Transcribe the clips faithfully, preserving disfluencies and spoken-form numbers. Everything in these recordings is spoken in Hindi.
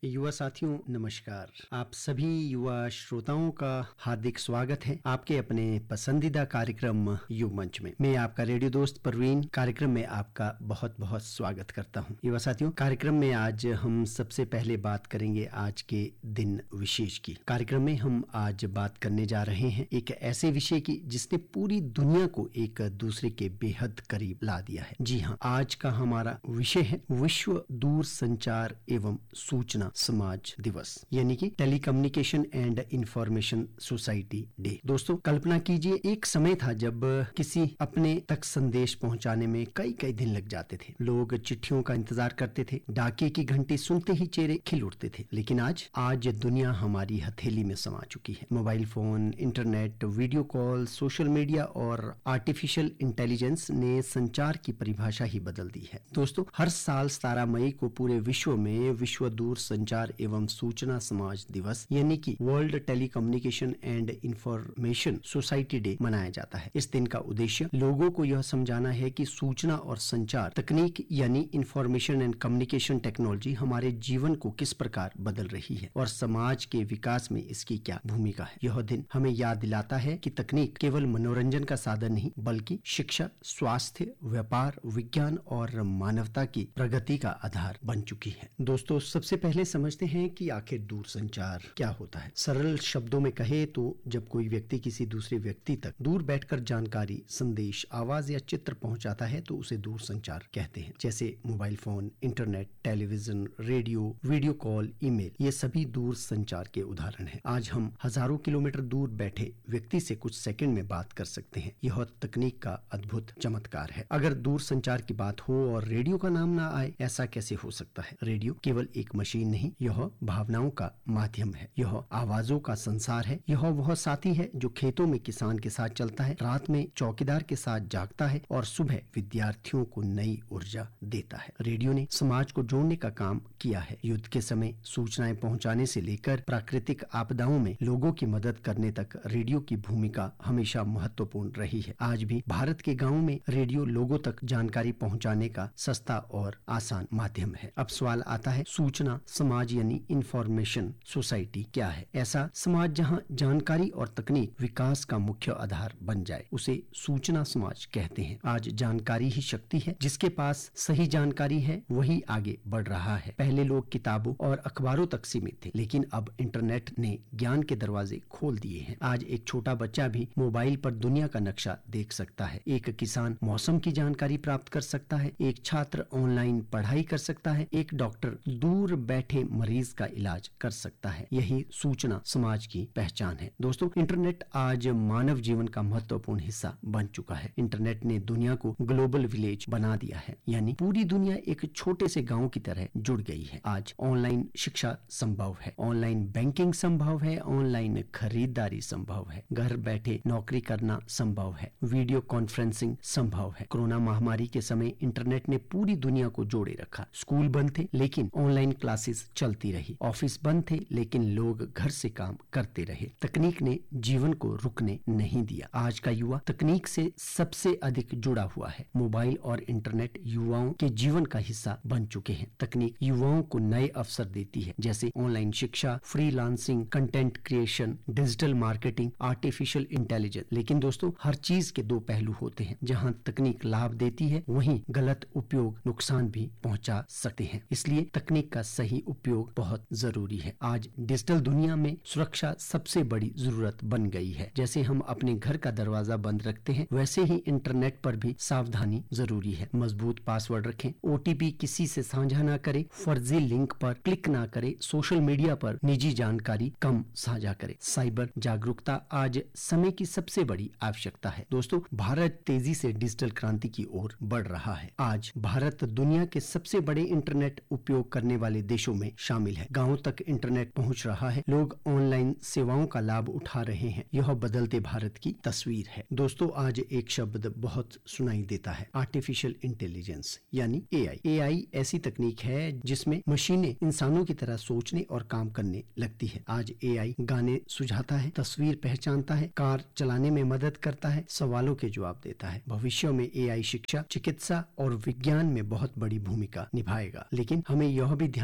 युवा साथियों नमस्कार। आप सभी युवा श्रोताओं का हार्दिक स्वागत है आपके अपने पसंदीदा कार्यक्रम युवा मंच में। मैं आपका रेडियो दोस्त परवीन कार्यक्रम में आपका बहुत बहुत स्वागत करता हूं। युवा साथियों, कार्यक्रम में आज हम सबसे पहले बात करेंगे आज के दिन विशेष की। कार्यक्रम में हम आज बात करने जा रहे हैं एक ऐसे विषय की जिसने पूरी दुनिया को एक दूसरे के बेहद करीब ला दिया है। जी हाँ, आज का हमारा विषय है विश्व दूर संचार एवं सूचना समाज दिवस, यानी कि telecommunication and information society day. दोस्तों, कल्पना कीजिए एक समय था जब किसी अपने तक संदेश पहुंचाने में कई कई दिन लग जाते थे। लोग चिट्ठियों का इंतजार करते थे, डाकिये की घंटी सुनते ही चेहरे खिल उठते थे। लेकिन आज आज दुनिया हमारी हथेली में समा चुकी है। Mobile phone, internet, video call, social media और आर्टिफिशियल इंटेलिजेंस ने संचार की परिभाषा ही बदल दी है। दोस्तों, हर साल सत्रह मई को पूरे विश्व में विश्व दूर संचार एवं सूचना समाज दिवस यानी कि world telecommunication and information society day मनाया जाता है। इस दिन का उद्देश्य लोगों को यह समझाना है कि सूचना और संचार तकनीक यानी इंफॉर्मेशन एंड कम्युनिकेशन टेक्नोलॉजी हमारे जीवन को किस प्रकार बदल रही है और समाज के विकास में इसकी क्या भूमिका है। यह दिन हमें याद दिलाता है कि तकनीक केवल मनोरंजन का साधन नहीं बल्कि शिक्षा, स्वास्थ्य, व्यापार, विज्ञान और मानवता की प्रगति का आधार बन चुकी है। दोस्तों, सबसे पहले समझते हैं कि आखिर दूर संचार क्या होता है। सरल शब्दों में कहे तो जब कोई व्यक्ति किसी दूसरे व्यक्ति तक दूर बैठकर जानकारी, संदेश, आवाज या चित्र पहुंचाता है तो उसे दूर संचार कहते हैं। जैसे mobile phone, internet, television, radio, video call, email, ये सभी दूर संचार के उदाहरण हैं। आज हम हजारों किलोमीटर दूर बैठे व्यक्ति से कुछ सेकंड में बात कर सकते हैं। यह तकनीक का अद्भुत चमत्कार है। अगर दूर संचार की बात हो और रेडियो का नाम ना आए, ऐसा कैसे हो सकता है। रेडियो केवल एक मशीन नहीं, यह भावनाओं का माध्यम है, यह आवाजों का संसार है, यह वह साथी है जो खेतों में किसान के साथ चलता है, रात में चौकीदार के साथ जागता है और सुबह विद्यार्थियों को नई ऊर्जा देता है। रेडियो ने समाज को जोड़ने का काम किया है। युद्ध के समय सूचनाएं पहुंचाने से लेकर प्राकृतिक आपदाओं में लोगों की मदद करने तक रेडियो की भूमिका हमेशा महत्वपूर्ण रही है। आज भी भारत के गाँव में रेडियो लोगों तक जानकारी पहुँचाने का सस्ता और आसान माध्यम है। अब सवाल आता है, सूचना समाज यानी इंफॉर्मेशन सोसाइटी क्या है। ऐसा समाज जहां जानकारी और तकनीक विकास का मुख्य आधार बन जाए उसे सूचना समाज कहते हैं। आज जानकारी ही शक्ति है। जिसके पास सही जानकारी है वही आगे बढ़ रहा है। पहले लोग किताबों और अखबारों तक सीमित थे, लेकिन अब इंटरनेट ने ज्ञान के दरवाजे खोल दिए हैं। आज एक छोटा बच्चा भी मोबाइल पर दुनिया का नक्शा देख सकता है। एक किसान मौसम की जानकारी प्राप्त कर सकता है, एक छात्र ऑनलाइन पढ़ाई कर सकता है, एक डॉक्टर दूर बैठे मरीज का इलाज कर सकता है। यही सूचना समाज की पहचान है। दोस्तों, इंटरनेट आज मानव जीवन का महत्वपूर्ण हिस्सा बन चुका है। इंटरनेट ने दुनिया को ग्लोबल विलेज बना दिया है, यानी पूरी दुनिया एक छोटे से गांव की तरह जुड़ गई है। आज ऑनलाइन शिक्षा संभव है, ऑनलाइन बैंकिंग संभव है, ऑनलाइन खरीदारी संभव है, घर बैठे नौकरी करना संभव है, वीडियो कॉन्फ्रेंसिंग संभव है। कोरोना महामारी के समय इंटरनेट ने पूरी दुनिया को जोड़े रखा। स्कूल बंद थे लेकिन ऑनलाइन क्लासेस चलती रही, ऑफिस बंद थे लेकिन लोग घर से काम करते रहे। तकनीक ने जीवन को रुकने नहीं दिया। आज का युवा तकनीक से सबसे अधिक जुड़ा हुआ है। मोबाइल और इंटरनेट युवाओं के जीवन का हिस्सा बन चुके हैं। तकनीक युवाओं को नए अवसर देती है, जैसे ऑनलाइन शिक्षा, freelancing, content creation, digital marketing, artificial intelligence. लेकिन दोस्तों, हर चीज के दो पहलू होते हैं। जहाँ तकनीक लाभ देती है वहीं गलत उपयोग नुकसान भी पहुंचा सकते हैं। इसलिए तकनीक का सही उपयोग बहुत जरूरी है। आज डिजिटल दुनिया में सुरक्षा सबसे बड़ी जरूरत बन गई है। जैसे हम अपने घर का दरवाजा बंद रखते हैं, वैसे ही इंटरनेट पर भी सावधानी जरूरी है। मजबूत पासवर्ड रखें, ओटीपी किसी से साझा ना करें, फर्जी लिंक पर क्लिक ना करें, सोशल मीडिया पर निजी जानकारी कम साझा करें। साइबर जागरूकता आज समय की सबसे बड़ी आवश्यकता है। दोस्तों, भारत तेजी से डिजिटल क्रांति की ओर बढ़ रहा है। आज भारत दुनिया के सबसे बड़े इंटरनेट उपयोग करने वाले देशों में शामिल है। गांव तक इंटरनेट पहुंच रहा है, लोग ऑनलाइन सेवाओं का लाभ उठा रहे हैं। यह बदलते भारत की तस्वीर है। दोस्तों, आज एक शब्द बहुत सुनाई देता है, आर्टिफिशियल इंटेलिजेंस यानी एआई। एआई ऐसी तकनीक है जिसमें मशीनें इंसानों की तरह सोचने और काम करने लगती है। आज एआई गाने सुझाता है, तस्वीर पहचानता है, कार चलाने में मदद करता है, सवालों के जवाब देता है। भविष्य में एआई शिक्षा, चिकित्सा और विज्ञान में बहुत बड़ी भूमिका निभाएगा। लेकिन हमें यह भी ध्यान रखना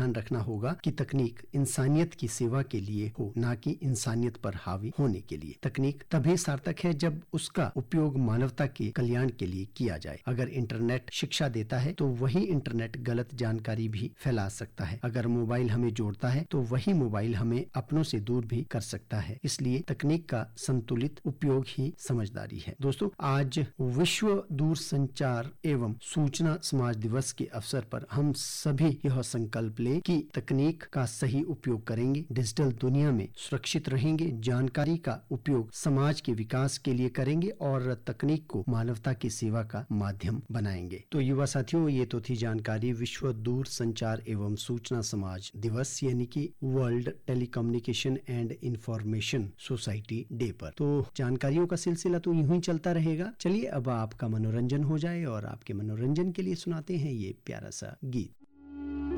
होगा कि तकनीक इंसानियत की सेवा के लिए हो, ना कि इंसानियत पर हावी होने के लिए। तकनीक तभी सार्थक है जब उसका उपयोग मानवता के कल्याण के लिए किया जाए। अगर इंटरनेट शिक्षा देता है तो वही इंटरनेट गलत जानकारी भी फैला सकता है। अगर मोबाइल हमें जोड़ता है तो वही मोबाइल हमें अपनों से दूर भी कर सकता है। इसलिए तकनीक का संतुलित उपयोग ही समझदारी है। दोस्तों, आज विश्व दूरसंचार एवं सूचना समाज दिवस के अवसर पर हम सभी यह संकल्प ले कि तकनीक का सही उपयोग करेंगे, डिजिटल दुनिया में सुरक्षित रहेंगे, जानकारी का उपयोग समाज के विकास के लिए करेंगे और तकनीक को मानवता की सेवा का माध्यम बनाएंगे। तो युवा साथियों, ये तो थी जानकारी विश्व दूर संचार एवं सूचना समाज दिवस यानी कि world telecommunication and information society day पर। तो जानकारियों का सिलसिला तो यूं ही चलता रहेगा। चलिए अब आपका मनोरंजन हो जाए और आपके मनोरंजन के लिए सुनाते हैं ये प्यारा सा गीत।